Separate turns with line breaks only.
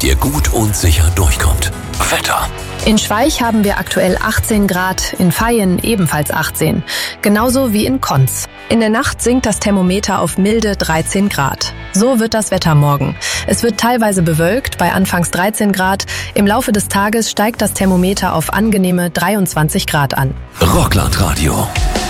damit ihr gut und sicher durchkommt. Wetter.
In Schweich haben wir aktuell 18 Grad, in Vaihingen ebenfalls 18. Genauso wie in Konz. In der Nacht sinkt das Thermometer auf milde 13 Grad. So wird das Wetter morgen. Es wird teilweise bewölkt, bei anfangs 13 Grad. Im Laufe des Tages steigt das Thermometer auf angenehme 23 Grad an.
Rockland Radio.